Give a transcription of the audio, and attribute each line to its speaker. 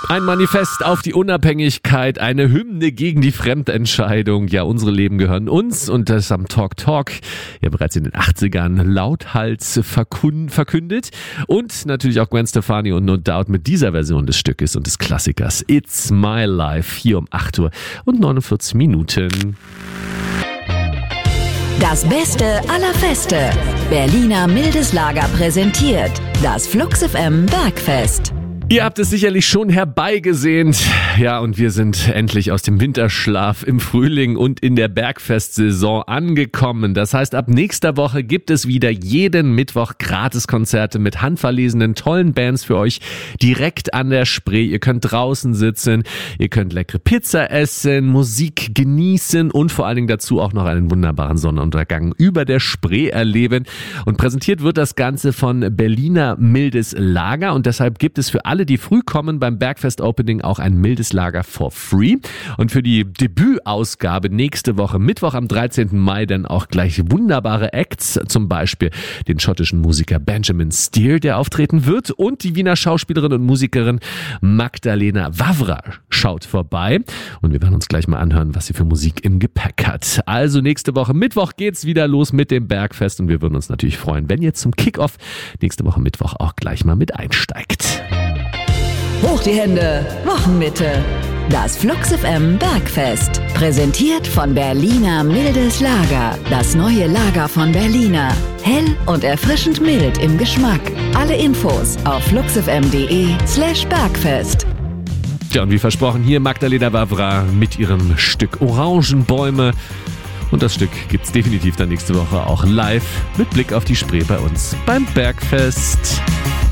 Speaker 1: Ein Manifest auf die Unabhängigkeit, eine Hymne gegen die Fremdentscheidung. Ja, unsere Leben gehören uns und das am Talk ja bereits in den 80ern lauthals verkündet. Und natürlich auch Gwen Stefani und No Doubt mit dieser Version des Stückes und des Klassikers It's My Life hier um 8 Uhr und 49 Minuten.
Speaker 2: Das Beste aller Feste. Berliner Mildes Lager präsentiert das Flux FM Bergfest.
Speaker 1: Ihr habt es sicherlich schon herbeigesehnt. Ja, und wir sind endlich aus dem Winterschlaf im Frühling und in der Bergfestsaison angekommen. Das heißt, ab nächster Woche gibt es wieder jeden Mittwoch Gratiskonzerte mit handverlesenen, tollen Bands für euch direkt an der Spree. Ihr könnt draußen sitzen, ihr könnt leckere Pizza essen, Musik genießen und vor allen Dingen dazu auch noch einen wunderbaren Sonnenuntergang über der Spree erleben. Und präsentiert wird das Ganze von Berliner Mildes Lager und deshalb gibt es für alle, die früh kommen, beim Bergfest-Opening auch ein mildes Lager for free. Und für die Debütausgabe nächste Woche, Mittwoch am 13. Mai, dann auch gleich wunderbare Acts, zum Beispiel den schottischen Musiker Benjamin Steele, der auftreten wird, und die Wiener Schauspielerin und Musikerin Magdalena Wawra schaut vorbei. Und wir werden uns gleich mal anhören, was sie für Musik im Gepäck hat. Also nächste Woche Mittwoch geht's wieder los mit dem Bergfest und wir würden uns natürlich freuen, wenn ihr zum Kickoff nächste Woche Mittwoch auch gleich mal mit einsteigt.
Speaker 2: Hoch die Hände, Wochenmitte. Das Flux FM Bergfest. Präsentiert von Berliner Mildes Lager. Das neue Lager von Berliner. Hell und erfrischend mild im Geschmack. Alle Infos auf fluxfm.de/Bergfest.
Speaker 1: Ja, und wie versprochen, hier Magdalena Wawra mit ihrem Stück Orangenbäume. Und das Stück gibt's definitiv dann nächste Woche auch live mit Blick auf die Spree bei uns beim Bergfest.